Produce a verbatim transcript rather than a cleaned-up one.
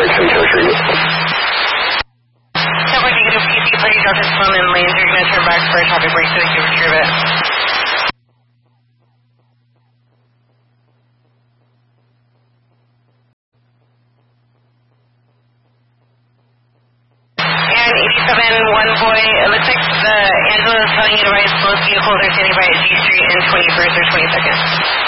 ten Treasury. Temple, you get a P C plate, drop this phone in lanes, you're going to turn back for a traffic break so we can retrieve it. And eighty-seven, one boy, it looks like the Angela is telling you to ride slow vehicles are standing by at G Street and twenty-first or twenty-second.